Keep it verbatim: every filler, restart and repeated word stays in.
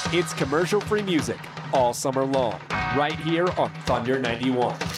It's commercial-free music all summer long, right here on Thunder ninety-one.